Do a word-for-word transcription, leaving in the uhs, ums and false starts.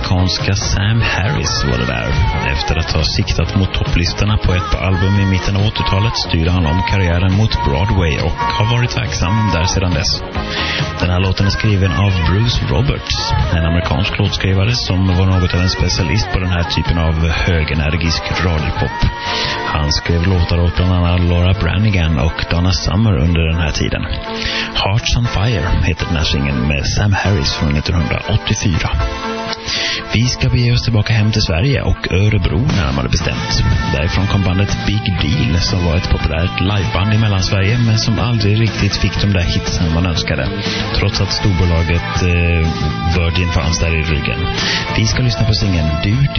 amerikanska Sam Harris var det där. Efter att ha siktat mot topplistorna på ett par album i mitten av åttiotalet styrde han om karriären mot Broadway och har varit verksam där sedan dess. Den här låten är skriven av Bruce Roberts, en amerikansk låtskrivare som var något av en specialist på den här typen av högenergisk radiopop. Han skrev låtar åt bland annat Laura Branigan och Donna Summer under den här tiden. Hearts on Fire heter den här singeln med Sam Harris från nittonhundraåttiofyra. Vi ska bege oss tillbaka hem till Sverige och Örebro närmare bestämt. Därifrån kom bandet Big Deal som var ett populärt liveband i Mellansverige men som aldrig riktigt fick de där hitsen man önskade. Trots att storbolaget eh, Virgin fanns där i ryggen. Vi ska lyssna på singeln Du